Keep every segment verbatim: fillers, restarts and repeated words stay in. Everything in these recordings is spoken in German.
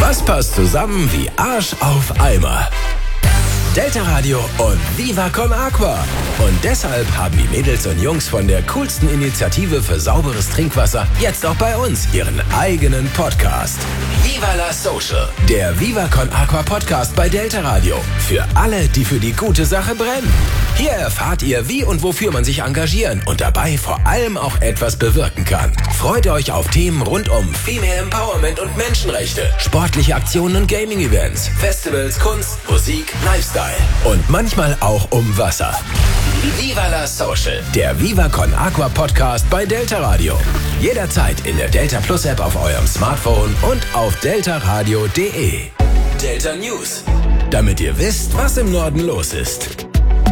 Was passt zusammen wie Arsch auf Eimer? Delta Radio und Viva Con Aqua. Und deshalb haben die Mädels und Jungs von der coolsten Initiative für sauberes Trinkwasser jetzt auch bei uns ihren eigenen Podcast. Viva la Social, der Viva Con Aqua Podcast bei Delta Radio. Für alle, die für die gute Sache brennen. Hier erfahrt ihr, wie und wofür man sich engagieren und dabei vor allem auch etwas bewirken kann. Freut euch auf Themen rund um Female Empowerment und Menschenrechte, sportliche Aktionen und Gaming-Events, Festivals, Kunst, Musik, Lifestyle und manchmal auch um Wasser. Viva la Social, der Viva Con Aqua Podcast bei Delta Radio. Jederzeit in der Delta Plus App auf eurem Smartphone und auf deltaradio punkt de. Delta News, damit ihr wisst, was im Norden los ist.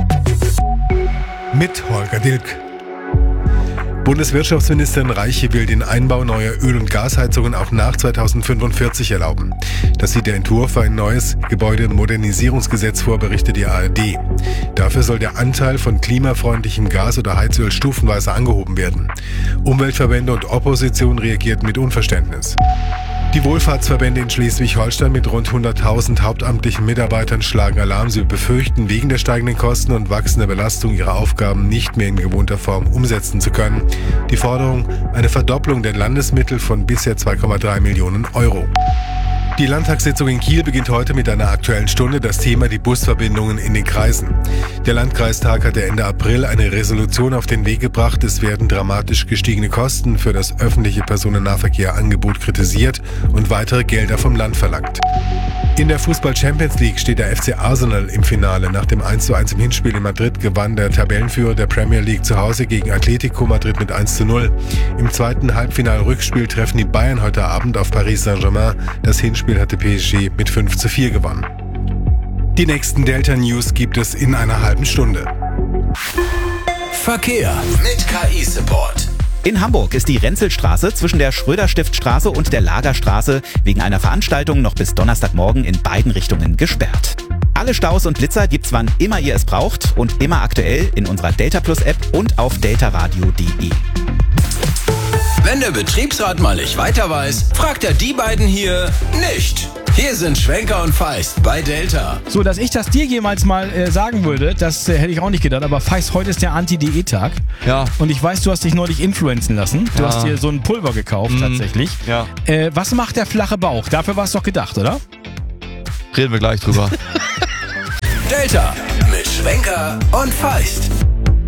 Mit Holger Dilk. Bundeswirtschaftsministerin Reiche will den Einbau neuer Öl- und Gasheizungen auch nach zweitausendfünfundvierzig erlauben. Das sieht der Entwurf für ein neues Gebäudemodernisierungsgesetz vor, berichtet die A R D. Dafür soll der Anteil von klimafreundlichem Gas oder Heizöl stufenweise angehoben werden. Umweltverbände und Opposition reagierten mit Unverständnis. Die Wohlfahrtsverbände in Schleswig-Holstein mit rund hunderttausend hauptamtlichen Mitarbeitern schlagen Alarm. Sie befürchten, wegen der steigenden Kosten und wachsender Belastung ihre Aufgaben nicht mehr in gewohnter Form umsetzen zu können. Die Forderung: eine Verdopplung der Landesmittel von bisher zwei Komma drei Millionen Euro. Die Landtagssitzung in Kiel beginnt heute mit einer Aktuellen Stunde. Das Thema: die Busverbindungen in den Kreisen. Der Landkreistag hatte Ende April eine Resolution auf den Weg gebracht. Es werden dramatisch gestiegene Kosten für das öffentliche Personennahverkehrangebot kritisiert und weitere Gelder vom Land verlangt. In der Fußball-Champions League steht der F C Arsenal im Finale. Nach dem eins zu eins im Hinspiel in Madrid gewann der Tabellenführer der Premier League zu Hause gegen Atletico Madrid mit eins zu null. Im zweiten Halbfinal-Rückspiel treffen die Bayern heute Abend auf Paris Saint-Germain. Das Hinspiel hatte P S G mit fünf zu vier gewonnen. Die nächsten Delta News gibt es in einer halben Stunde. Verkehr mit K I-Support. In Hamburg ist die Renzelstraße zwischen der Schröder-Stift-Straße und der Lagerstraße wegen einer Veranstaltung noch bis Donnerstagmorgen in beiden Richtungen gesperrt. Alle Staus und Blitzer gibt's, wann immer ihr es braucht und immer aktuell in unserer Delta Plus App und auf deltaradio punkt de. Wenn der Betriebsrat mal nicht weiter weiß, fragt er die beiden hier nicht. Hier sind Schwenker und Feist bei Delta. So, dass ich das dir jemals mal äh, sagen würde, das äh, hätte ich auch nicht gedacht. Aber Feist, heute ist der Anti-Diät-Tag. Ja. Und ich weiß, du hast dich neulich influenzen lassen. Du Ja. hast dir so ein Pulver gekauft, Mhm. tatsächlich. Ja. Äh, was macht der flache Bauch? Dafür war es doch gedacht, oder? Reden wir gleich drüber. Delta mit Schwenker und Feist.